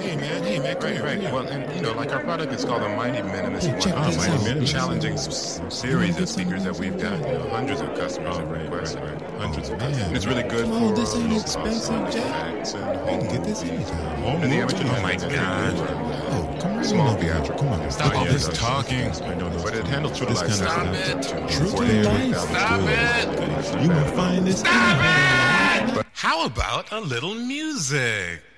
Hey man, come here. Well, and like our product is called the Mighty Minimus Hey, check this out. One, challenging series of speakers that we've got. Hundreds of customers have requested. Hundreds of customers. And it's really good Come on, for this ain't low expensive, cost Jack. artifacts and I can home get this movies. anytime. And the amateur Oh my God. Oh, come on. Small theatrical. Come on. Stop all this talking. I know, but it handles true to life. Stop it. True to life. Stop it. You will find this. How about a little music?